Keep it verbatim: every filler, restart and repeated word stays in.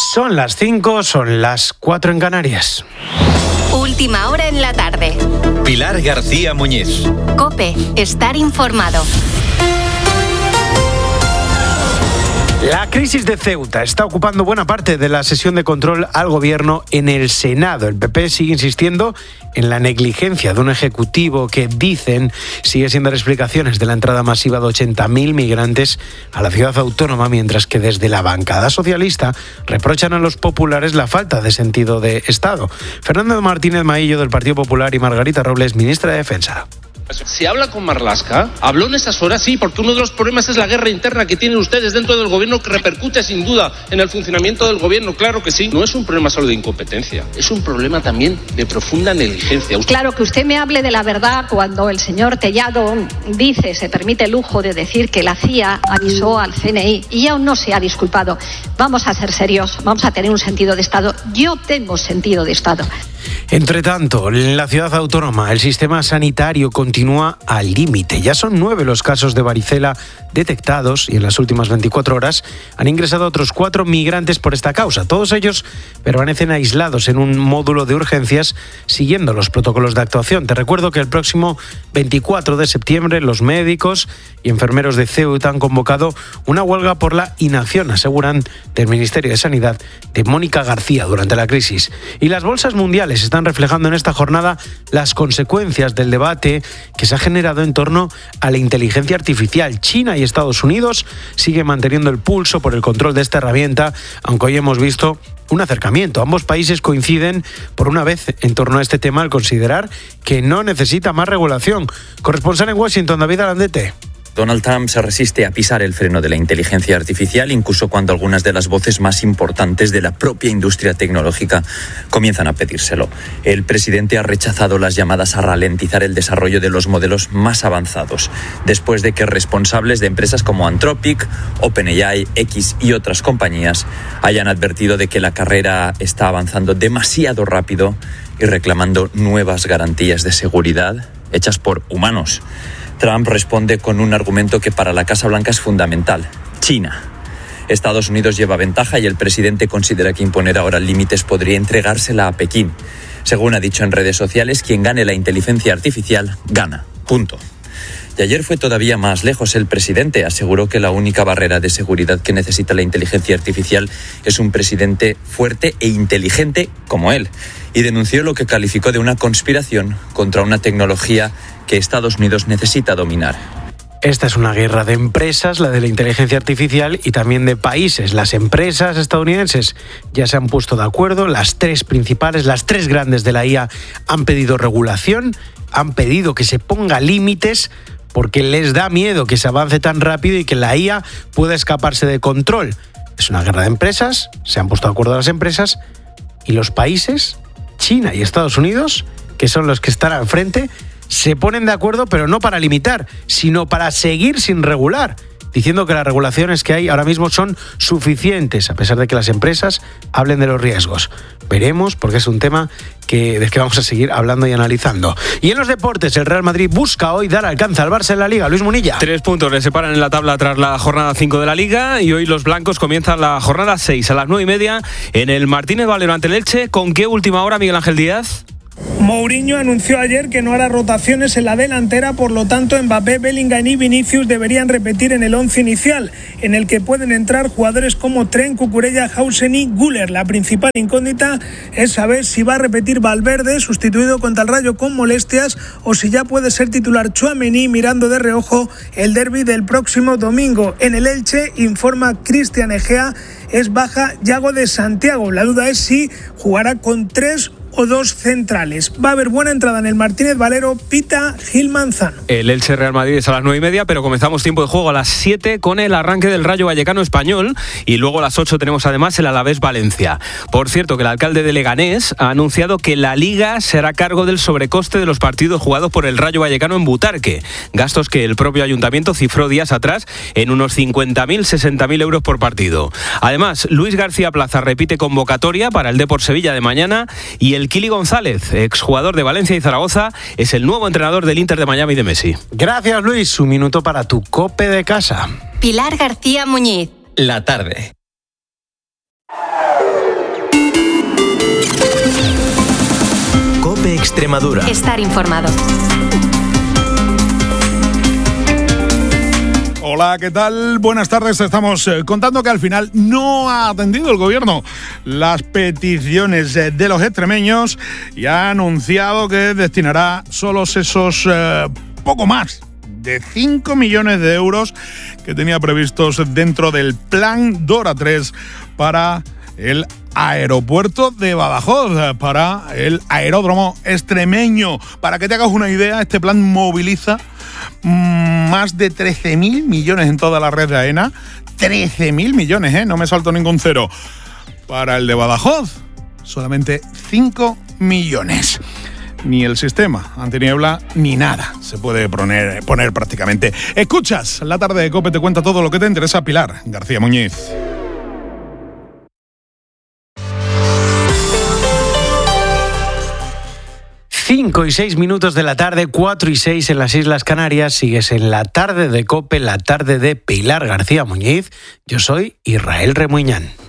Son las cinco, son las cuatro en Canarias. Última hora en la tarde. Pilar García Muñiz. COPE, estar informado. La crisis de Ceuta está ocupando buena parte de la sesión de control al gobierno en el Senado. El P P sigue insistiendo en la negligencia de un ejecutivo que, dicen, sigue sin dar explicaciones de la entrada masiva de ochenta mil migrantes a la ciudad autónoma, mientras que desde la bancada socialista reprochan a los populares la falta de sentido de Estado. Fernando Martínez Maillo, del Partido Popular, y Margarita Robles, ministra de Defensa. Si habla con Marlaska, habló en esas horas, sí, porque uno de los problemas es la guerra interna que tienen ustedes dentro del gobierno, que repercute sin duda en el funcionamiento del gobierno, claro que sí. No es un problema solo de incompetencia, es un problema también de profunda negligencia. Claro, que usted me hable de la verdad cuando el señor Tellado dice, se permite el lujo de decir que la C I A avisó al C N I y aún no se ha disculpado. Vamos a ser serios, vamos a tener un sentido de Estado. Yo tengo sentido de Estado. Entre tanto, en la ciudad autónoma, el sistema sanitario continúa al límite. Ya son nueve los casos de varicela detectados y en las últimas veinticuatro horas han ingresado otros cuatro migrantes por esta causa. Todos ellos permanecen aislados en un módulo de urgencias siguiendo los protocolos de actuación. Te recuerdo que el próximo veinticuatro de septiembre los médicos y enfermeros de Ceuta han convocado una huelga por la inacción, aseguran del Ministerio de Sanidad, de Mónica García durante la crisis. Y las bolsas mundiales están reflejando en esta jornada las consecuencias del debate que se ha generado en torno a la inteligencia artificial. China y Estados Unidos siguen manteniendo el pulso por el control de esta herramienta, aunque hoy hemos visto un acercamiento. Ambos países coinciden por una vez en torno a este tema al considerar que no necesita más regulación. Corresponsal en Washington, David Alandete. Donald Trump se resiste a pisar el freno de la inteligencia artificial, incluso cuando algunas de las voces más importantes de la propia industria tecnológica comienzan a pedírselo. El presidente ha rechazado las llamadas a ralentizar el desarrollo de los modelos más avanzados, después de que responsables de empresas como Anthropic, OpenAI, X y otras compañías hayan advertido de que la carrera está avanzando demasiado rápido y reclamando nuevas garantías de seguridad hechas por humanos. Trump responde con un argumento que para la Casa Blanca es fundamental: China. Estados Unidos lleva ventaja y el presidente considera que imponer ahora límites podría entregársela a Pekín. Según ha dicho en redes sociales, quien gane la inteligencia artificial gana. Punto. Y ayer fue todavía más lejos. El presidente aseguró que la única barrera de seguridad que necesita la inteligencia artificial es un presidente fuerte e inteligente como él. Y denunció lo que calificó de una conspiración contra una tecnología que Estados Unidos necesita dominar. Esta es una guerra de empresas, la de la inteligencia artificial, y también de países. Las empresas estadounidenses ya se han puesto de acuerdo. Las tres principales, las tres grandes de la I A, han pedido regulación, han pedido que se ponga límites, porque les da miedo que se avance tan rápido y que la I A pueda escaparse de control. Es una guerra de empresas, se han puesto de acuerdo las empresas, y los países, China y Estados Unidos, que son los que están al frente, se ponen de acuerdo, pero no para limitar, sino para seguir sin regular, diciendo que las regulaciones que hay ahora mismo son suficientes, a pesar de que las empresas hablen de los riesgos. Veremos, porque es un tema que, del que vamos a seguir hablando y analizando. Y en los deportes, el Real Madrid busca hoy dar alcance al Barça en la Liga. Luis Munilla. Tres puntos le separan en la tabla tras la jornada cinco de la Liga, y hoy los blancos comienzan la jornada seis a las nueve y media en el Martínez Valero ante el Elche. ¿Con qué última hora, Miguel Ángel Díaz? Mourinho anunció ayer que no hará rotaciones en la delantera, por lo tanto Mbappé, Bellingham y Vinicius deberían repetir en el once inicial, en el que pueden entrar jugadores como Trent, Cucurella, Hausen y Güler. La principal incógnita es saber si va a repetir Valverde, sustituido contra el Rayo con molestias, o si ya puede ser titular Tchouaméni, mirando de reojo el derbi del próximo domingo. En el Elche, informa Cristian Egea, es baja Yago de Santiago. La duda es si jugará con tres o dos centrales. Va a haber buena entrada en el Martínez Valero, pita Gil Manzano. El Elche Real Madrid es a las nueve y media, pero comenzamos tiempo de juego a las siete con el arranque del Rayo Vallecano Español, y luego a las ocho tenemos además el Alavés Valencia. Por cierto, que el alcalde de Leganés ha anunciado que la Liga será cargo del sobrecoste de los partidos jugados por el Rayo Vallecano en Butarque, gastos que el propio ayuntamiento cifró días atrás en unos cincuenta mil, sesenta mil euros por partido. Además, Luis García Plaza repite convocatoria para el Depor Sevilla de mañana, y el Kili González, exjugador de Valencia y Zaragoza, es el nuevo entrenador del Inter de Miami de Messi. Gracias, Luis. Un minuto para tu COPE de casa. Pilar García Muñiz. La tarde. COPE Extremadura. Estar informado. Hola, ¿qué tal? Buenas tardes. Estamos contando que al final no ha atendido el gobierno las peticiones de los extremeños y ha anunciado que destinará solo esos eh, poco más de cinco millones de euros que tenía previstos dentro del Plan Dora tres para el aeropuerto de Badajoz, para el aeródromo extremeño. Para que te hagas una idea, este plan moviliza más de trece mil millones en toda la red de AENA. trece mil millones, ¿eh? No me salto ningún cero. Para el de Badajoz, solamente cinco millones. Ni el sistema antiniebla ni nada se puede poner, poner prácticamente. Escuchas, la tarde de COPE te cuenta todo lo que te interesa. Pilar García Muñiz. cinco y seis minutos de la tarde, cuatro y seis en las Islas Canarias. Sigues en la tarde de COPE, la tarde de Pilar García Muñiz. Yo soy Israel Remuñán.